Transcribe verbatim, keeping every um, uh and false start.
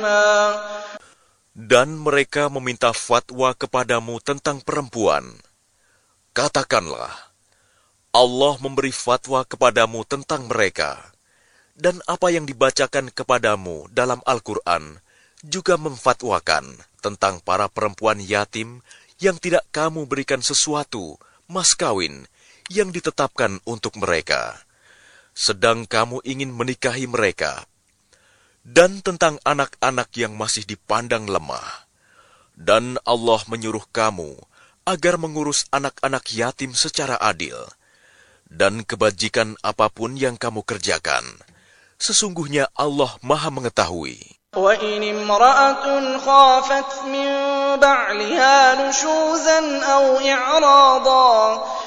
Dan mereka meminta fatwa kepadamu tentang perempuan. Katakanlah, Allah memberi fatwa kepadamu tentang mereka, dan apa yang dibacakan kepadamu dalam Al-Quran juga memfatwakan tentang para perempuan yatim yang tidak kamu berikan sesuatu, mas kawin, yang ditetapkan untuk mereka, sedang kamu ingin menikahi mereka, dan tentang anak-anak yang masih dipandang lemah. Dan Allah menyuruh kamu agar mengurus anak-anak yatim secara adil. Dan kebajikan apapun yang kamu kerjakan, sesungguhnya Allah Maha mengetahui. وَإِنِ امْرَأَةٌ خَافَتْ مِنْ بَعْلِهَا نُشُوزًا أَوْ إِعْرَاضًا